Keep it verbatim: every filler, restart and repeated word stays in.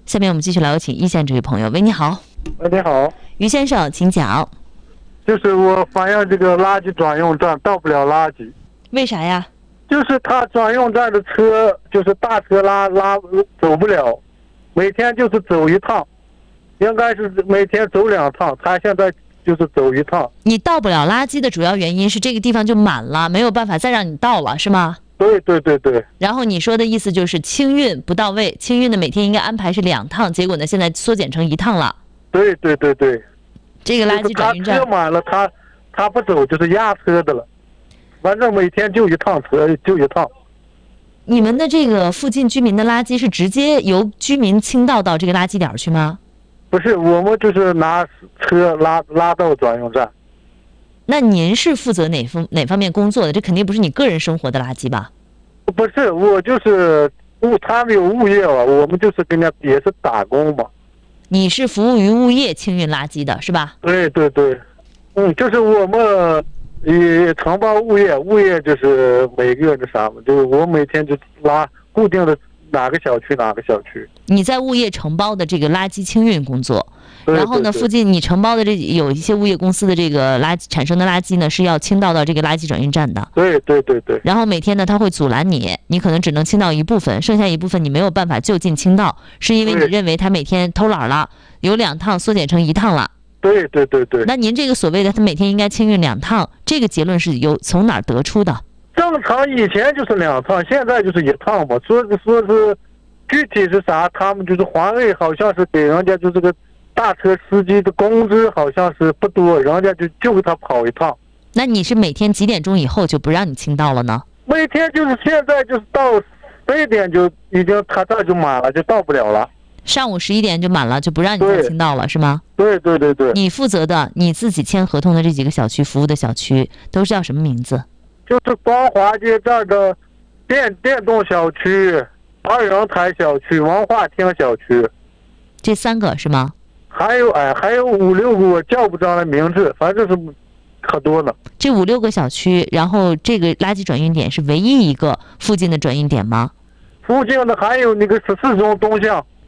下面我们继续来有请一线这位朋友。喂，你好。 喂，你好， 于先生，请讲。 就是我发现这个垃圾专用站到不了垃圾， 为啥呀？ 就是他专用站的车，就是大车拉拉走不了，每天就是走一趟，应该是每天走两趟，他现在就是走一趟。 你倒不了垃圾的主要原因是这个地方就满了，没有办法再让你倒了，是吗？ 对对对对。 然后你说的意思就是清运不到位，清运的每天应该安排是两趟，结果呢现在缩减成一趟了。 对对对对。 这个垃圾转运站他车满了，他他不走就是压车的了，反正每天就一趟车就一趟。 你们的这个附近居民的垃圾是直接由居民倾倒到这个垃圾点去吗？ 不是，我们就是拿车拉拉到专用站。 那您是负责哪方哪方面工作的？这肯定不是你个人生活的垃圾吧？ 不是，我就是物，他们有物业啊，我们就是跟人家也是打工嘛。 你是服务于物业清运垃圾的是吧？ 对对对，嗯，就是我们也承包物业，物业就是每个那啥嘛，就是我每天就拉固定的哪个小区哪个小区。 你在物业承包的这个垃圾清运工作。 对对对， 然后呢，附近你承包的这有一些物业公司的这个垃圾产生的垃圾呢，是要倾倒到这个垃圾转运站的。 对对对对。 然后每天呢，他会阻拦你，你可能只能倾倒一部分，剩下一部分你没有办法就近倾倒，是因为你认为他每天偷懒了，有两趟缩减成一趟了。 对对对对。 那您这个所谓的他每天应该清运两趟，这个结论是由从哪儿得出的？ 正常以前就是两趟，现在就是一趟嘛。说是说是具体是啥，他们就是环卫好像是给人家就这个大车司机的工资好像是不多，人家就就给他跑一趟。 那你是每天几点钟以后就不让你倾倒了呢？ 每天就是现在就是到十一点就已经他这就满了，就到不了了。 上午十一点就满了，就不让你再倾倒了，是吗？ 对对对对。 你负责的你自己签合同的这几个小区服务的小区都是叫什么名字？ 就是光华街这儿的电电动小区、二人台小区、文化厅小区， 这三个是吗？ 还有哎，还有五六个我叫不上来名字，反正是可多了。 这五六个小区，然后这个垃圾转运点是唯一一个附近的转运点吗？ 附近的还有那个十四中东巷。